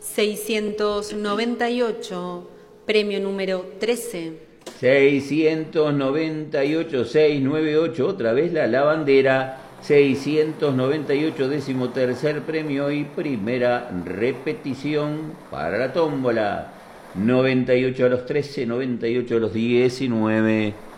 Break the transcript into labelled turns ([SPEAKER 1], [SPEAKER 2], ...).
[SPEAKER 1] 698, premio número 13.
[SPEAKER 2] 698, 698, otra vez la bandera. 698, 13º premio y primera repetición para la tómbola. 98 a los 13, 98 a los 19.